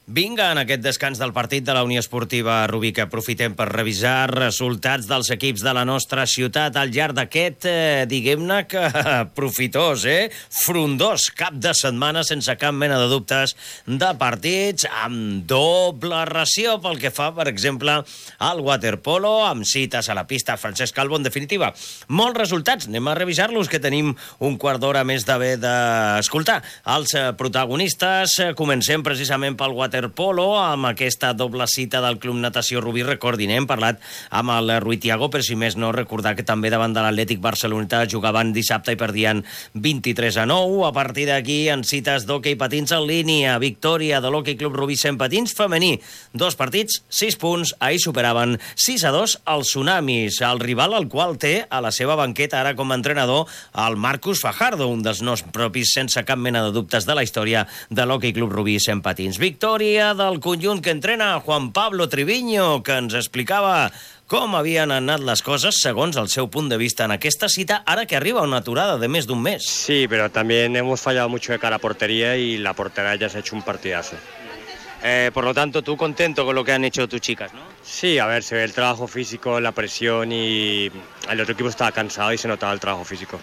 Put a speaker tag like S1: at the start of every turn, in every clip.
S1: Vinga, en aquest descans del partit de la Unió Esportiva Rubí, que aprofitem per revisar resultats dels equips de la nostra ciutat al llarg d'aquest, diguem-ne que profitós, frondós cap de setmana, sense cap mena de dubtes, de partits amb doble ració pel que fa, per exemple, al waterpolo, amb cites a la pista Francesc Calvo, en definitiva. Molts resultats, anem a revisar-los, que tenim un quart d'hora més d'haver d'escoltar els protagonistes. Comencem precisament pel waterpolo, amb aquesta doble cita del Club Natació Rubí. Recordin, hem parlat amb el Rui Tiago, però si més no, recordar que també davant de l'Atlètic Barceloneta jugaven dissabte i perdien 23-9. A partir d'aquí, en cites d'hoquei patins en línia, victòria de l'Hoquei Club Rubí 100 patins femení. 2 partits, 6 punts, ahir superaven 6-2 els Tsunamis, el rival al qual té a la seva banqueta ara com a entrenador el Marcus Fajardo, un dels nos propis sense cap mena de dubtes de la història de l'Hoquei Club Rubí 100 patins. Victòria del conjunt que entrena Juan Pablo Triviño, que ens explicava com havien anat les coses segons el seu punt de vista en aquesta cita, ara que arriba una aturada de més d'un mes.
S2: Sí, pero también hemos fallado mucho de cara a portería y la portera ya se ha hecho un partidazo.
S1: Por lo tanto, tú contento con lo que han hecho tus chicas, ¿no?
S2: Sí, a ver, se ve el trabajo físico, la presión y el otro equipo estaba cansado y se notaba el trabajo físico.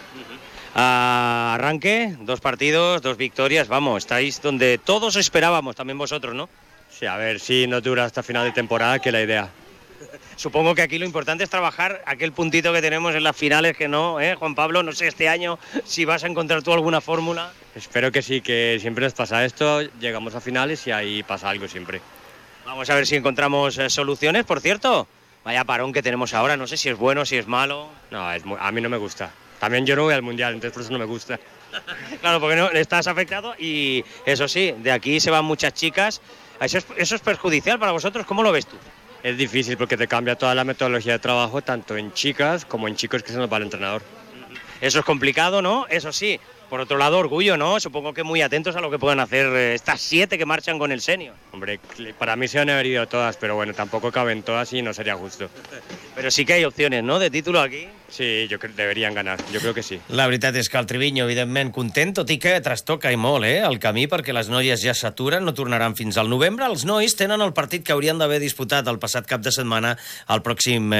S1: Arranque, 2 partidos, 2 victorias, vamos, estáis donde todos esperábamos, también vosotros, ¿no?
S2: Sí, a ver si no dura hasta final de temporada, que es la idea.
S1: Supongo que aquí lo importante es trabajar aquel puntito que tenemos en las finales, que no, Juan Pablo, no sé este año si vas a encontrar tú alguna fórmula.
S2: Espero que sí, que siempre nos pasa esto, llegamos a finales y ahí pasa algo siempre.
S1: Vamos a ver si encontramos soluciones, por cierto. Vaya parón que tenemos ahora, no sé si es bueno, si es malo.
S2: No, a mí no me gusta. También yo no voy al Mundial, entonces por eso no me gusta.
S1: Claro, porque no estás afectado y eso sí, de aquí se van muchas chicas. Eso es perjudicial para vosotros, ¿cómo lo ves tú?
S2: Es difícil porque te cambia toda la metodología de trabajo, tanto en chicas como en chicos que se nos va el entrenador.
S1: Eso es complicado, ¿no? Eso sí. Por otro lado, orgullo, ¿no? Supongo que muy atentos a lo que puedan hacer estas 7 que marchan con el senior.
S2: Hombre, para mí se han haber ido todas, pero bueno, tampoco caben todas y no sería justo.
S1: Pero sí que hay opciones, ¿no?, de título aquí.
S2: Sí, yo creo que deberían ganar, jo crec que sí.
S1: La veritat és que el Triviño, evidentment, content, tot i que trastoca i molt, el camí, perquè les noies ja s'aturen, no tornaran fins al novembre. Els nois tenen el partit que haurien d'haver disputat el passat cap de setmana, el pròxim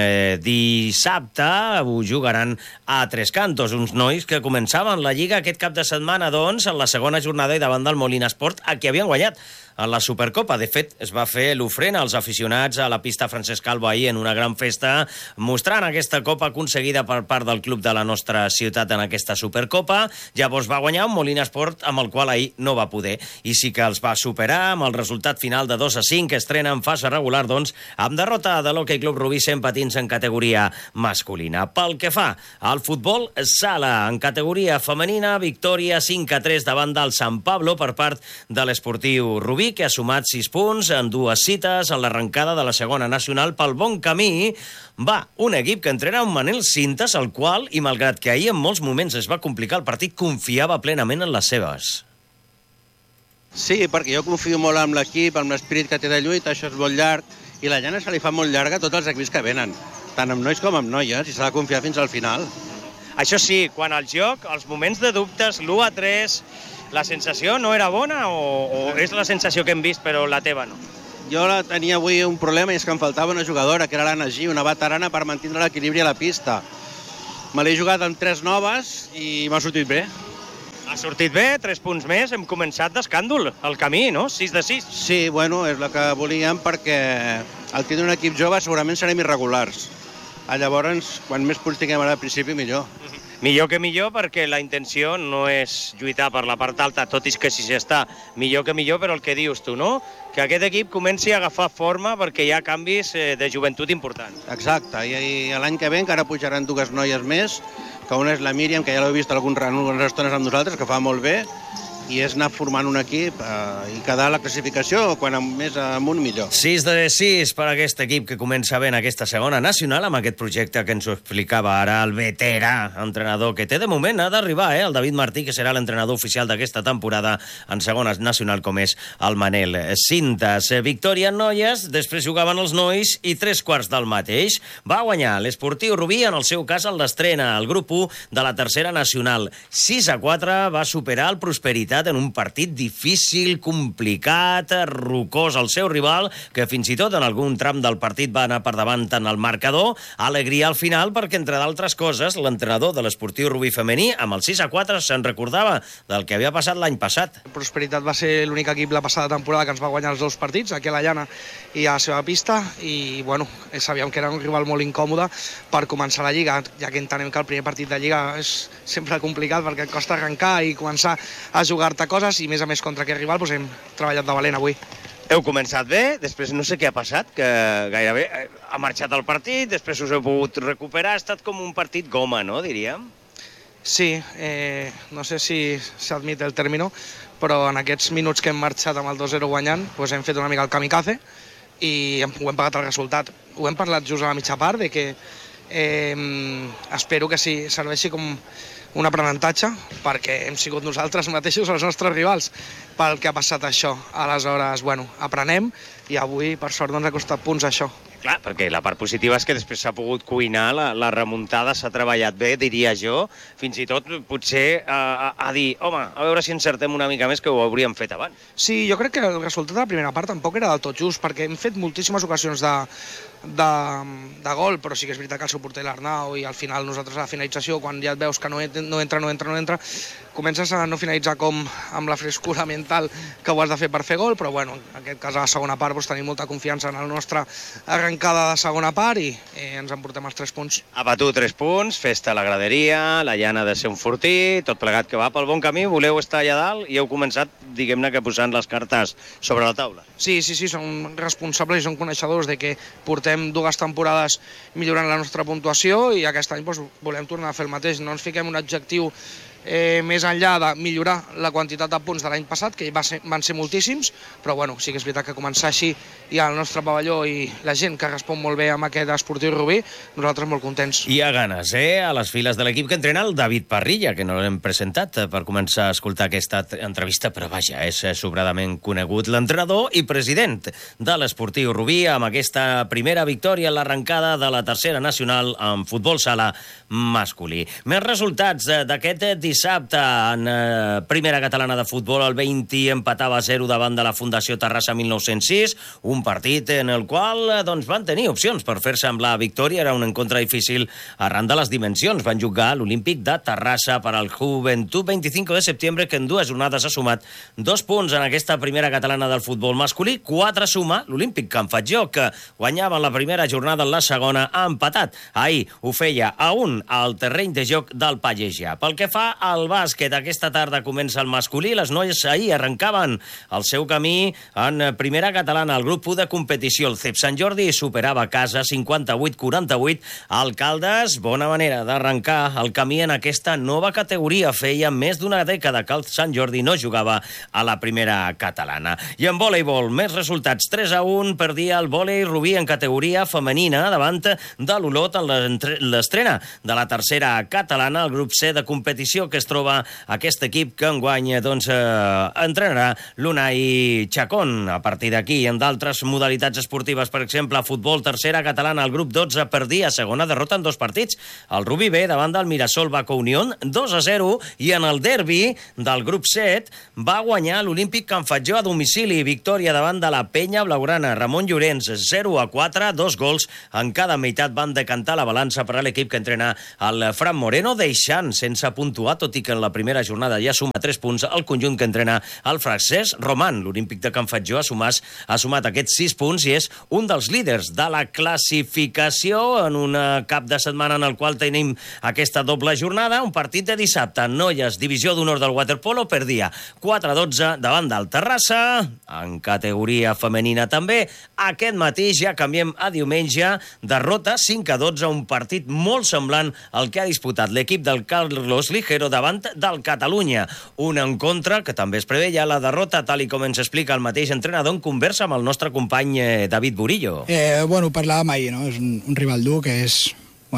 S1: dissabte. Ho jugaran a Tres Cantos, uns nois que començaven la Lliga aquest cap de setmana, doncs, en la segona jornada i davant del Molina Esport, a qui havien guanyat en la Supercopa. De fet, es va fer l'ofrena als aficionats a la pista Francesc Calvo ahir en una gran festa, mostrant aquesta copa aconseguida per part del club de la nostra ciutat en aquesta Supercopa. Llavors va guanyar un Molina Esport amb el qual ahir no va poder, i sí que els va superar amb el resultat final de 2-5, que estrena en fase regular, doncs, amb derrota de l'Hoquei Club Rubí 100 patins en categoria masculina. Pel que fa al futbol sala, en categoria femenina, victòria 5-3 davant del Sant Pablo per part de l'Esportiu Rubí, que ha sumat 6 punts en 2 cites en l'arrencada de la segona nacional. Pel bon camí va un equip que entrena un Manel Cintas, el qual, i malgrat que ahir en molts moments es va complicar el partit, confiava plenament en les seves.
S3: Sí, perquè jo confio molt en l'equip, en l'esperit que té de lluita, això és molt llarg, i la llana se li fa molt llarga a tots els equips que venen, tant amb nois com amb noies, i s'ha de confiar fins al final.
S1: Això sí, quan al joc, els moments de dubtes, l'1-3... La sensació no era bona o és la sensació que hem vist, però la teva no?
S3: Jo tenia avui un problema, i és que em faltava una jugadora, que era l'Anna G, una veterana, per mantenir l'equilibri a la pista. Me l'he jugat amb 3 noves i m'ha sortit bé.
S1: Ha sortit bé, 3 punts més, hem començat d'escàndol el camí, no? 6-6.
S3: Sí, bueno, és el que volíem, perquè al tenir un equip jove segurament serem irregulars. Llavors, quan més punts tinguem al principi, millor.
S1: Millor que millor, perquè la intenció no és lluitar per la part alta, tot i que si s'està millor que millor, però el que dius tu, no? Que aquest equip comenci a agafar forma perquè hi ha canvis de joventut importants.
S3: Exacte, i l'any que ve encara pujaran 2 noies més, que una és la Míriam, que ja l'heu vist algunes estones amb nosaltres, que fa molt bé, i és anar formant un equip i quedar a la classificació, quan més amunt millor.
S1: 6-6 per aquest equip que comença bé en aquesta segona nacional, amb aquest projecte que ens ho explicava ara el veterà entrenador que té de moment, ha d'arribar, el David Martí, que serà l'entrenador oficial d'aquesta temporada en segona nacional, com és el Manel Cintas. Victòria en noies, després jugaven els nois i 3/4 del mateix. Va guanyar l'Esportiu Rubí, en el seu cas el d'estrena, el grup 1 de la tercera nacional. 6-4 va superar el Prosperitat intensitat en un partit difícil, complicat, rocós al seu rival, que fins i tot en algun tram del partit va anar per davant en el marcador. Alegria al final perquè, entre d'altres coses, l'entrenador de l'Esportiu Rubí femení, amb el 6-4, se'n recordava del que havia passat l'any passat.
S4: Prosperitat va ser l'únic equip la passada temporada que ens va guanyar els 2 partits, aquí a la llana i a la seva pista, i bueno, sabíem que era un rival molt incòmode per començar la Lliga, ja que entenem que el primer partit de Lliga és sempre complicat perquè et costa arrencar i començar a jugar-te coses, i més a més contra aquest rival doncs hem treballat de valent avui.
S1: Heu començat bé, després no sé què ha passat, que gairebé ha marxat el partit, després us heu pogut recuperar, ha estat com un partit goma, no, diríem?
S4: Sí, no sé si s'admet el término, però en aquests minuts que hem marxat amb el 2-0 guanyant doncs hem fet una mica el kamikaze i ho hem pagat el resultat. Ho hem parlat just a la mitja part, de que espero que sí, serveixi com un aprenentatge, perquè hem sigut nosaltres mateixos els nostres rivals pel que ha passat això. Aleshores, bueno, aprenem, i avui, per sort, doncs ha costat punts això.
S1: Clar, perquè la part positiva és que després s'ha pogut cuinar, la remuntada s'ha treballat bé, diria jo, fins i tot potser a dir, home, a veure si encertem una mica més, que ho hauríem fet abans.
S4: Sí, jo crec que el resultat de la primera part tampoc era del tot just, perquè hem fet moltíssimes ocasions de gol, però sí que és veritat que el seu porter l'Arnau, i al final nosaltres a la finalització, quan ja et veus que no entra, comences a no finalitzar com amb la frescura mental que ho has de fer per fer gol, però bueno, en aquest cas a la segona part tenim molta confiança en la nostra arrencada de segona part i ens emportem els 3 punts.
S1: Ha batut 3 punts, festa a la graderia, la llana de ser un fortí, tot plegat que va pel bon camí, voleu estar allà dalt i heu començat, diguem-ne, que posant les cartes sobre la taula.
S4: Sí, som responsables i som coneixedors de que portem 2 temporades millorant la nostra puntuació i aquest any volem tornar a fer el mateix. No ens fiquem un objectiu més enllà de millorar la quantitat de punts de l'any passat, que van ser moltíssims, però bueno, sí que és veritat que començar així i el nostre pavelló i la gent que respon molt bé amb aquest Esportiu Rubí, nosaltres molt contents. Hi
S1: ha ganes, a les files de l'equip que entrena el David Parrilla, que no l'hem presentat per començar a escoltar aquesta entrevista, però vaja, és sobradament conegut l'entrenador i president de l'Esportiu Rubí amb aquesta primera victòria en l'arrencada de la tercera nacional en futbol sala masculí. Més resultats d'aquest dissabte en primera catalana de futbol. El 20 empatava a 0 davant de la Fundació Terrassa 1906, un partit en el qual van tenir opcions per fer semblar victòria. Era un encontre difícil arran de les dimensions. Van jugar l'Olímpic de Terrassa per al Joventut 25 de setembre, que en 2 jornades ha sumat 2 punts en aquesta primera catalana del futbol masculí. 4 suma l'Olímpic Can Fatjó, que guanyava la primera jornada, en la segona ha empatat. Ahir ho feia a 1 al terreny de joc del Pallejà. Pel que fa al bàsquet, aquesta tarda comença el masculí. Les noies ahir arrencaven el seu camí en primera catalana. El grup 1 de competició, el CEP Sant Jordi, superava a casa 58-48 al Caldes. Bona manera d'arrencar el camí en aquesta nova categoria. Feia més d'una dècada que el Sant Jordi no jugava a la primera catalana. I en voleibol, més resultats. 3-1 perdia el vòlei Rubí en categoria femenina davant de l'Olot en l'estrena de la tercera catalana. El grup C de competició, que es troba aquest equip que enguany entrenarà l'Unai Chacón. A partir d'aquí, en d'altres modalitats esportives, per exemple, futbol tercera catalana, el grup 12 perdia segona derrota en 2 partits. El Rubí B davant del Mirasol Baco Unión 2-0, i en el derbi del grup 7 va guanyar l'Olímpic Can Fatjó a domicili. Victòria davant de la Penya Blaugrana. Ramon Llorenç 0-4, 2 gols en cada meitat van decantar la balança per a l'equip que entrena el Fran Moreno, deixant sense puntuar, tot i que en la primera jornada ja suma 3 punts el conjunt que entrena el Francesc Roman. L'Olímpic de Can Fatjó ha sumat aquests 6 punts i és un dels líders de la classificació en un cap de setmana en el qual tenim aquesta doble jornada. Un partit de dissabte. Noies, divisió d'honor del waterpolo, perdia 4-12 davant del Terrassa. En categoria femenina també. Aquest matí ja canviem a diumenge. Derrota 5-12, un partit molt semblant al que ha disputat l'equip del Carlos Ligero davant del Catalunya. Un encontre que també es preveia la derrota, tal i com ens explica el mateix entrenador en conversa amb el nostre company David Burillo.
S5: Parlàvem ahir, no? És un rival dur que és...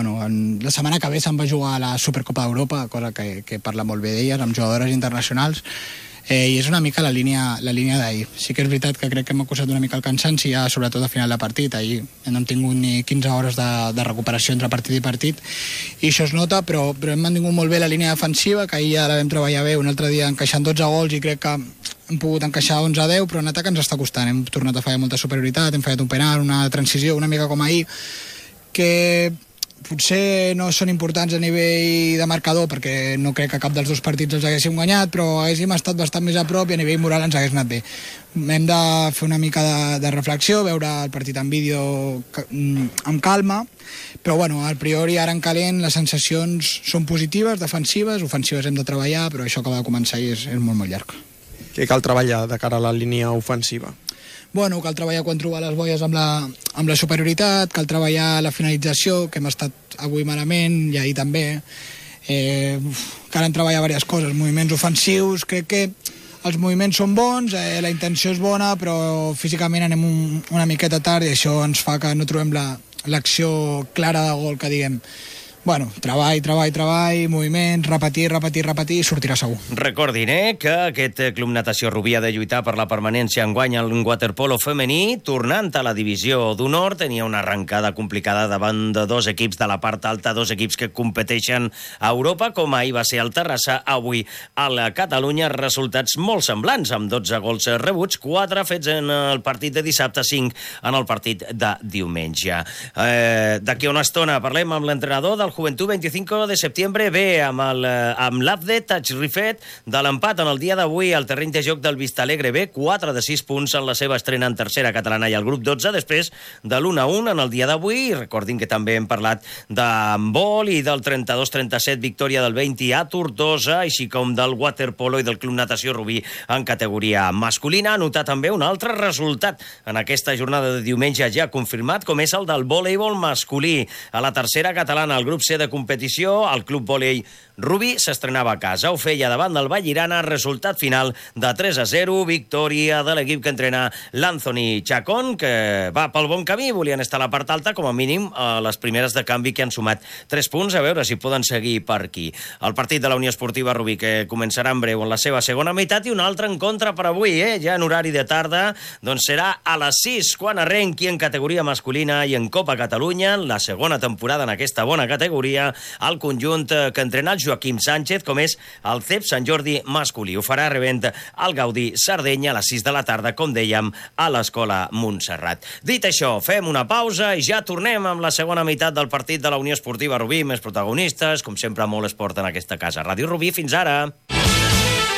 S5: la setmana que ve se'n va jugar a la Supercopa d'Europa, cosa que parla molt bé d'elles, amb jugadores internacionals. I és una mica la línia d'ahir. Sí que és veritat que crec que hem acusat una mica el cansanci, ja sobretot al final de partit. Ahir no hem tingut ni 15 hores de recuperació entre partit i partit, i això es nota, però hem mantingut molt bé la línia defensiva, que ahir ja la vam treballar bé, un altre dia encaixant 12 gols, i crec que hem pogut encaixar 11-10, però en atac ens està costant. Hem tornat a fallar molta superioritat, hem fallat un penal, una transició, una mica com ahir, que potser no són importants a nivell de marcador, perquè no crec que cap dels dos partits els haguéssim guanyat, però haguéssim estat bastant més a prop i a nivell moral ens hagués anat bé. Hem de fer una mica de reflexió, veure el partit en vídeo amb calma, però bueno, a priori ara en calent les sensacions són positives, defensives, ofensives hem de treballar, però això acaba de començar i és molt, molt llarg.
S6: Què cal treballar de cara a la línia ofensiva?
S5: Bueno, cal treballar quan trobar les boies amb la superioritat, cal treballar la finalització, que hem estat avui malament, i ahir també. Calen treballar diverses coses, moviments ofensius, crec que els moviments són bons, la intenció és bona, però físicament anem una miqueta tard i això ens fa que no trobem l'acció clara de gol, que diguem. Bueno, treball, moviments, repetir, i sortirà segur.
S1: Recordin, que aquest Club Natació Rubí ha de lluitar per la permanència enguany en waterpolo femení, tornant a la divisió d'honor. Tenia una arrencada complicada davant de dos equips de la part alta, dos equips que competeixen a Europa, com ahir va ser el Terrassa, avui a la Catalunya. Resultats molt semblants, amb 12 gols rebuts, 4 fets en el partit de dissabte, 5 en el partit de diumenge. D'aquí a una estona parlem amb l'entrenador del Juventud 25 de setembre, ve amb l'Abde Tachrifet de l'empat en el dia d'avui al terreny de joc del Vistalegre B, 4 de 6 punts en la seva estrena en tercera catalana i al grup 12, després de l'1-1 en el dia d'avui. Recordin que també hem parlat d'handbol i del 32-37 victòria del 20 a Tortosa, així com del waterpolo i del Club Natació Rubí en categoria masculina. Ha notat també un altre resultat en aquesta jornada de diumenge ja confirmat, com és el del voleibol masculí. A la tercera catalana, el grup C de competició, el Club Volei Rubí s'estrenava a casa. Ho feia davant del Vallirana, resultat final de 3-0, victòria de l'equip que entrena l'Anthony Chacón, que va pel bon camí, volien estar a la part alta, com a mínim a les primeres de canvi, que han sumat 3 punts, a veure si poden seguir per aquí. El partit de la Unió Esportiva Rubí, que començarà en breu en la seva segona meitat, i un altre encontre per avui, ja en horari de tarda, doncs serà a les 6, quan arrenqui en categoria masculina i en Copa Catalunya, la segona temporada en aquesta bona categoria, el conjunt que entrena el Joaquim Sánchez, com és el CEP Sant Jordi masculí. Ho farà rebent el Gaudí Sardenya a les 6 de la tarda, com dèiem, a l'Escola Montserrat. Dit això, fem una pausa i ja tornem amb la segona meitat del partit de la Unió Esportiva Rubí, més protagonistes, com sempre, molt esport en aquesta casa. Ràdio Rubí, fins ara!